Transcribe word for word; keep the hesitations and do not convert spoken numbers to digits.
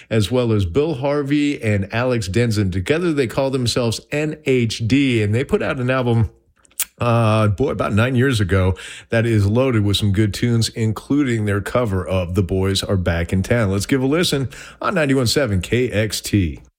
as well as Bill Harvey and Alex Denson. Together, they call themselves N H D, and they put out an album Uh, boy, about nine years ago, that is loaded with some good tunes, including their cover of The Boys Are Back in Town. Let's give a listen on ninety-one point seven K X T.